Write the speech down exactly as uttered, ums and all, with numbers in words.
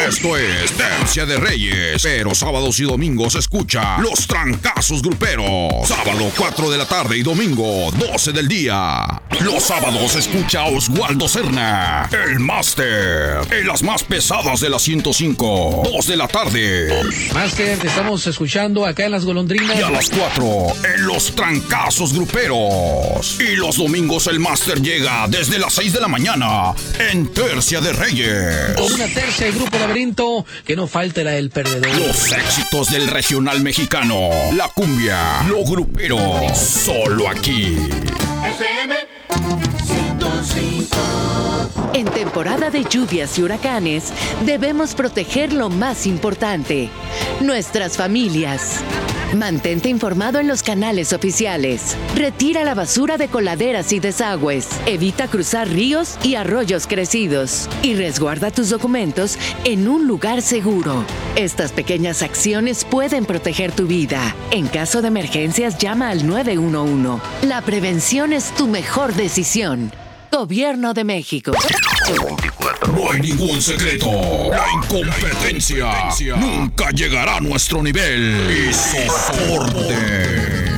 Esto es Tercia de Reyes, pero sábados y domingos escucha Los Trancazos Gruperos. Sábado cuatro de la tarde y domingo doce del día. Los sábados escucha Oswaldo Cerna, el Máster, en las más pesadas de la ciento cinco, dos de la tarde. Máster, te estamos escuchando acá en Las Golondrinas. Y a las cuatro en Los Trancazos Gruperos. Y los domingos el Máster llega desde las seis de la mañana en Tercia de Reyes. Con una tercia del Grupo Laberinto, que no falte la del perdedor. Los éxitos del regional mexicano, la cumbia, lo grupero, solo aquí. F M ciento cinco. En temporada de lluvias y huracanes, debemos proteger lo más importante, nuestras familias. Mantente informado en los canales oficiales. Retira la basura de coladeras y desagües. Evita cruzar ríos y arroyos crecidos. Y resguarda tus documentos en un lugar seguro. Estas pequeñas acciones pueden proteger tu vida. En caso de emergencias, llama al nueve uno uno. La prevención es tu mejor decisión. Gobierno de México. No hay ningún secreto. La incompetencia nunca llegará a nuestro nivel. Y soporte.